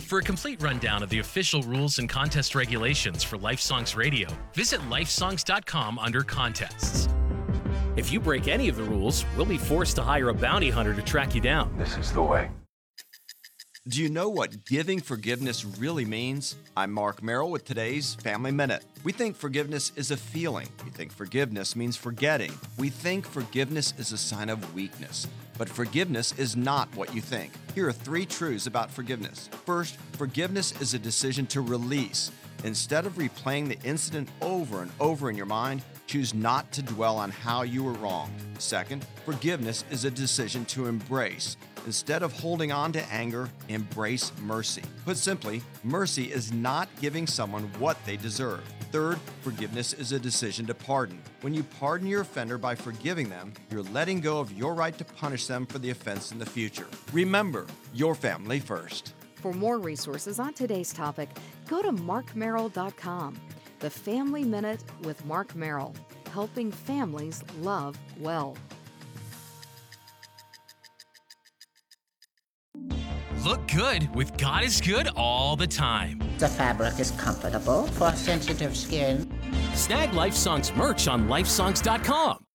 For a complete rundown of the official rules and contest regulations for Lifesongs Radio, visit lifesongs.com under contests. If you break any of the rules, we'll be forced to hire a bounty hunter to track you down. This is the way. Do you know what giving forgiveness really means? I'm Mark Merrill with today's Family Minute. We think forgiveness is a feeling. We think forgiveness means forgetting. We think forgiveness is a sign of weakness. But forgiveness is not what you think. Here are 3 truths about forgiveness. First, forgiveness is a decision to release. Instead of replaying the incident over and over in your mind, choose not to dwell on how you were wrong. Second, forgiveness is a decision to embrace. Instead of holding on to anger, embrace mercy. Put simply, mercy is not giving someone what they deserve. Third, forgiveness is a decision to pardon. When you pardon your offender by forgiving them, you're letting go of your right to punish them for the offense in the future. Remember, your family first. For more resources on today's topic, go to markmerrill.com. The Family Minute with Mark Merrill, helping families love well. Look good with God is Good all the time. The fabric is comfortable for sensitive skin. Snag Lifesongs merch on lifesongs.com.